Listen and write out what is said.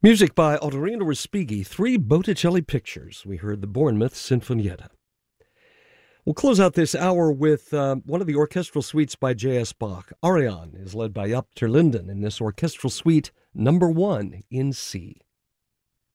Music by Ottorino Respighi, three Botticelli pictures. We heard the Bournemouth Sinfonietta. We'll close out this hour with one of the orchestral suites by J.S. Bach. Ariane is led by Jaap ter Linden in this orchestral suite, number 1 in C.